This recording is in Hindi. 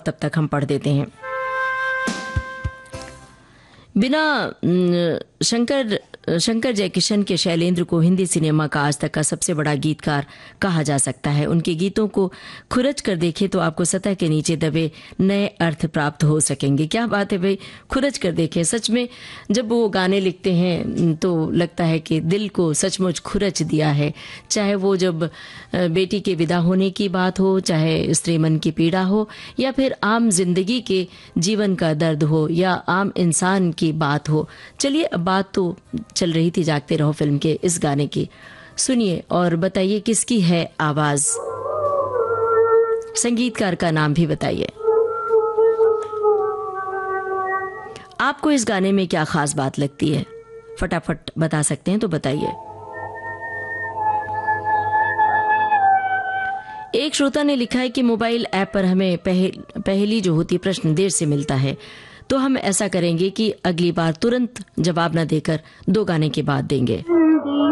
तब तक हम पढ़ देते हैं। बिना शंकर जयकिशन के शैलेंद्र को हिंदी सिनेमा का आज तक का सबसे बड़ा गीतकार कहा जा सकता है। उनके गीतों को खुरच कर देखें तो आपको सतह के नीचे दबे नए अर्थ प्राप्त हो सकेंगे। क्या बात है भाई, खुरच कर देखें। सच में जब वो गाने लिखते हैं तो लगता है कि दिल को सचमुच खुरच दिया है। चाहे वो जब बेटी के विदा होने की बात हो, चाहे स्त्री मन की पीड़ा हो, या फिर आम जिंदगी के जीवन का दर्द हो, या आम इंसान की बात हो। चलिए, अब बात तो चल रही थी जागते रहो फिल्म के इस गाने की। सुनिए और बताइए किसकी है आवाज, संगीतकार का नाम भी बताइए। आपको इस गाने में क्या खास बात लगती है, फटाफट बता सकते हैं तो बताइए। एक श्रोता ने लिखा है कि मोबाइल ऐप पर हमें पहली जो होती प्रश्न देर से मिलता है, तो हम ऐसा करेंगे कि अगली बार तुरंत जवाब न देकर 2 गाने के बाद देंगे।